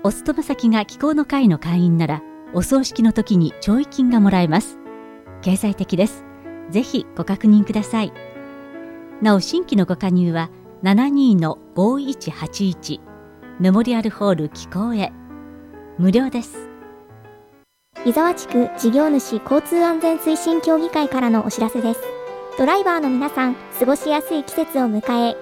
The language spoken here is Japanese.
お勤め先が気候の会の会員なら、お葬式の時に弔慰金がもらえます。経済的です。ぜひご確認ください。なお、新規のご加入は72-5181メモリアルホール気候へ。無料です。 湯沢地区事業主交通安全推進協議会からのお知らせです。ドライバーの皆さん、過ごしやすい季節を迎え、